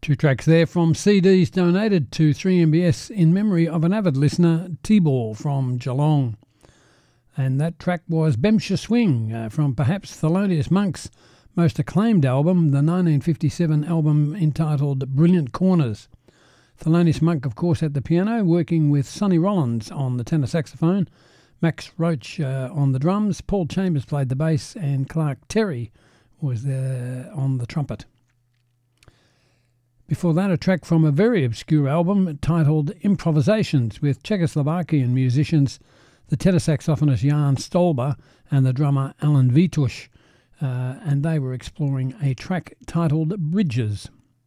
Two tracks there from CDs donated to 3MBS in memory of an avid listener, T-Ball from Geelong. And that track was Bemsha Swing from perhaps Thelonious Monk's most acclaimed album, the 1957 album entitled Brilliant Corners. Thelonious Monk, of course, at the piano, working with Sonny Rollins on the tenor saxophone, Max Roach on the drums, Paul Chambers played the bass, and Clark Terry was there on the trumpet. Before that, a track from a very obscure album titled Improvisations with Czechoslovakian musicians, the tenor saxophonist Jan Stolber and the drummer Alan Vitush, and they were exploring a track titled Bridges.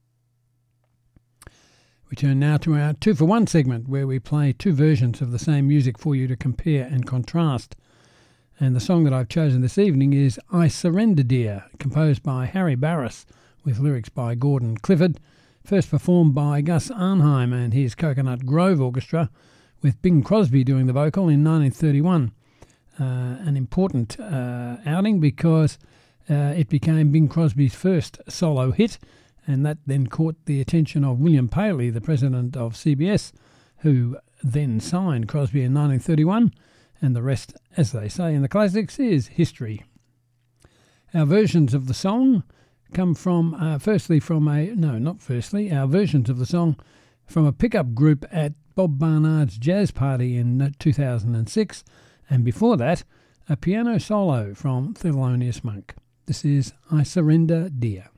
We turn now to our 2-for-1 segment where we play two versions of the same music for you to compare and contrast. And the song that I've chosen this evening is I Surrender Dear, composed by Harry Barris with lyrics by Gordon Clifford, first performed by Gus Arnheim and his Coconut Grove Orchestra, with Bing Crosby doing the vocal in 1931. An important outing because it became Bing Crosby's first solo hit, and that then caught the attention of William Paley, the president of CBS, who then signed Crosby in 1931, and the rest, as they say in the classics, is history. Our versions of the song come from, our versions of the song from a pickup group at Bob Barnard's Jazz Party in 2006, and before that, a piano solo from Thelonious Monk. This is I Surrender Dear.